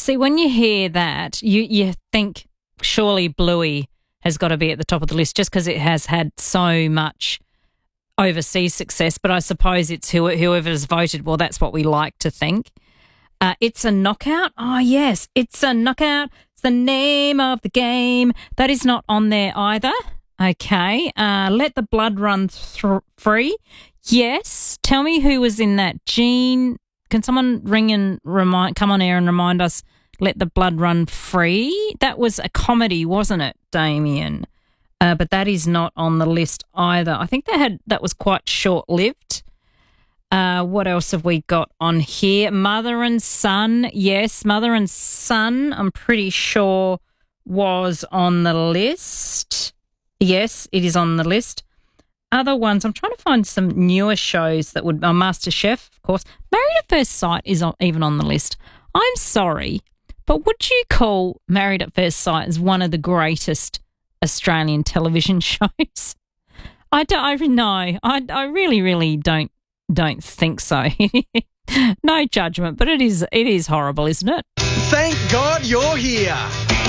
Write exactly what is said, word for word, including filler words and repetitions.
See, when you hear that, you, you think surely Bluey has got to be at the top of the list just because it has had so much overseas success. But I suppose it's who, whoever's voted, well, that's what we like to think. Uh, It's a Knockout. Oh, yes, It's a Knockout. It's the name of the game. That is not on there either. Okay. Uh, Let the Blood Run th- Free. Yes. Tell me who was in that. Gene, can someone ring and remind, come on air and remind us, Let the Blood Run Free? That was a comedy, wasn't it, Damien? Uh, but that is not on the list either. I think they had that was quite short-lived. Uh, what else have we got on here? Mother and Son. Yes, Mother and Son, I'm pretty sure, was on the list. Yes, it is on the list. Other ones, I'm trying to find some newer shows that would... Uh, MasterChef, of course. Married at First Sight is on, even on the list. I'm sorry, but would you call Married at First Sight as one of the greatest Australian television shows? I don't I know. I, I really, really don't don't think so. No judgment, but it is it is horrible, isn't it? Thank God you're here.